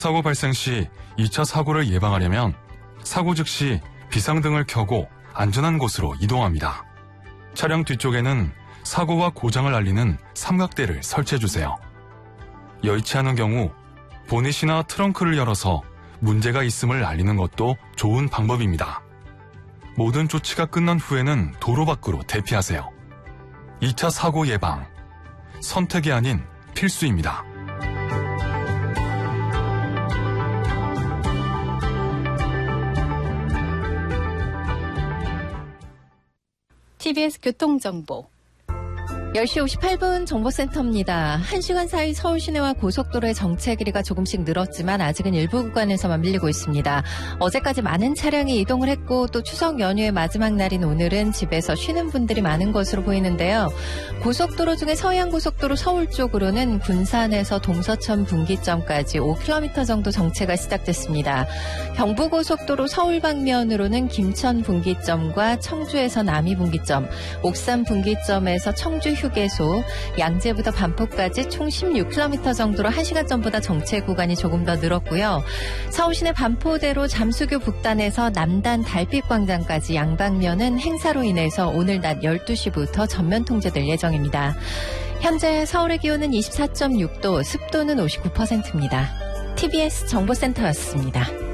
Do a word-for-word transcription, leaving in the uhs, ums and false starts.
사고 발생 시 이 차 사고를 예방하려면 사고 즉시 비상등을 켜고 안전한 곳으로 이동합니다. 차량 뒤쪽에는 사고와 고장을 알리는 삼각대를 설치해주세요. 여의치 않은 경우 보닛이나 트렁크를 열어서 문제가 있음을 알리는 것도 좋은 방법입니다. 모든 조치가 끝난 후에는 도로 밖으로 대피하세요. 이 차 사고 예방, 선택이 아닌 필수입니다. 티비에스 교통정보 열 시 오십팔 분 정보센터입니다. 한 시간 사이 서울 시내와 고속도로의 정체 길이가 조금씩 늘었지만 아직은 일부 구간에서만 밀리고 있습니다. 어제까지 많은 차량이 이동을 했고 또 추석 연휴의 마지막 날인 오늘은 집에서 쉬는 분들이 많은 것으로 보이는데요. 고속도로 중에 서해안고속도로 서울 쪽으로는 군산에서 동서천 분기점까지 오 킬로미터 정도 정체가 시작됐습니다. 경부고속도로 서울 방면으로는 김천 분기점과 청주에서 남이 분기점, 옥산 분기점에서 청주 휴게소, 양재부터 반포까지 총 십육 킬로미터 정도로 한 시간 전보다 정체 구간이 조금 더 늘었고요. 서울시내 반포대로 잠수교 북단에서 남단 달빛광장까지 양방면은 행사로 인해서 오늘 낮 열두 시부터 전면 통제될 예정입니다. 현재 서울의 기온은 이십사 점 육 도, 습도는 오십구 퍼센트입니다. 티비에스 정보센터였습니다.